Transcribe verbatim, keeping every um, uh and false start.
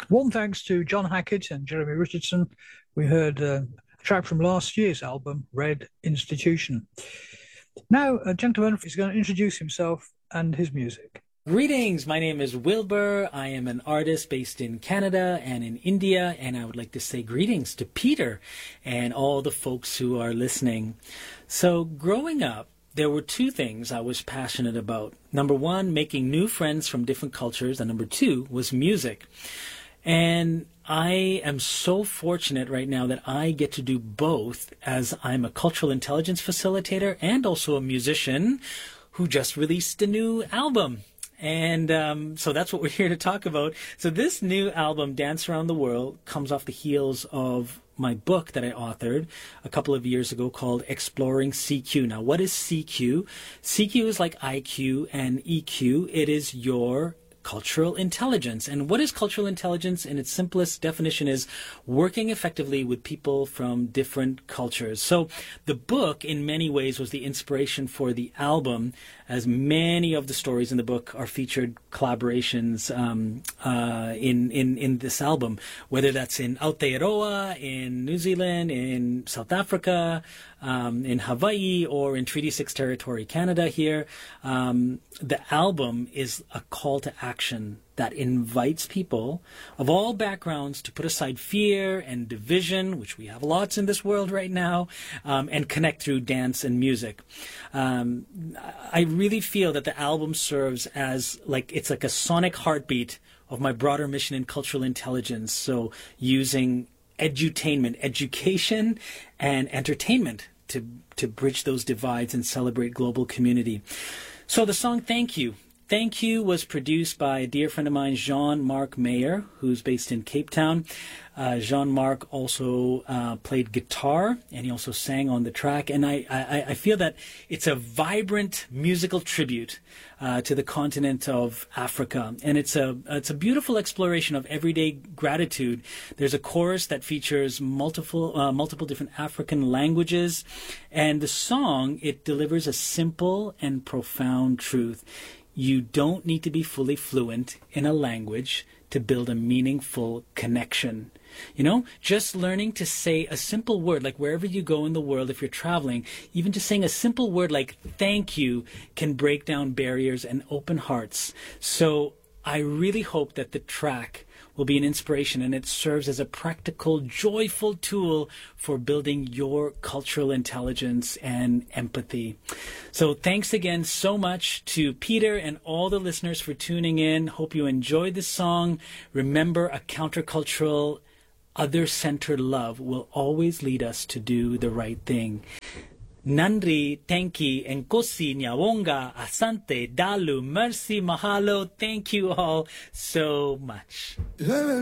Warm thanks to John Hackett and Jeremy Richardson. We heard uh, a track from last year's album, Red Institution. Now, a gentleman is going to introduce himself and his music. Greetings, my name is Wilbur. I am an artist based in Canada and in India, and I would like to say greetings to Peter and all the folks who are listening. So growing up, there were two things I was passionate about. Number one, making new friends from different cultures, and number two was music. And I am so fortunate right now that I get to do both, as I'm a cultural intelligence facilitator and also a musician who just released a new album. And um, so that's what we're here to talk about. So this new album, Dance Around the World, comes off the heels of my book that I authored a couple of years ago called Exploring C Q. Now, what is C Q? C Q is like I Q and E Q. It is your cultural intelligence. And what is cultural intelligence? In its simplest definition is working effectively with people from different cultures. So the book, in many ways, was the inspiration for the album, as many of the stories in the book are featured collaborations um, uh, in, in, in this album, whether that's in Aotearoa, in New Zealand, in South Africa, um, in Hawaii, or in Treaty six Territory, Canada here. Um, the album is a call to action that invites people of all backgrounds to put aside fear and division, which we have lots in this world right now, um, and connect through dance and music. Um, I really feel that the album serves as like, it's like a sonic heartbeat of my broader mission in cultural intelligence. So using edutainment, education, and entertainment to, to bridge those divides and celebrate global community. So the song Thank You. Thank You was produced by a dear friend of mine, Jean-Marc Mayer, who's based in Cape Town. Uh, Jean-Marc also uh, played guitar, and he also sang on the track. And I, I, I feel that it's a vibrant musical tribute uh, to the continent of Africa. And it's a, it's a beautiful exploration of everyday gratitude. There's a chorus that features multiple, uh, multiple different African languages. And the song, it delivers a simple and profound truth. You don't need to be fully fluent in a language to build a meaningful connection. You know, just learning to say a simple word, like wherever you go in the world, if you're traveling, even just saying a simple word like thank you can break down barriers and open hearts. So I really hope that the track will be an inspiration, and it serves as a practical, joyful tool for building your cultural intelligence and empathy. So thanks again so much to Peter and all the listeners for tuning in. Hope you enjoyed this song. Remember, a countercultural, other-centered love will always lead us to do the right thing. Nandri, Tenki, Nkosi, Nyawonga, Asante, Dalu, Mercy, Mahalo. Thank you all so much.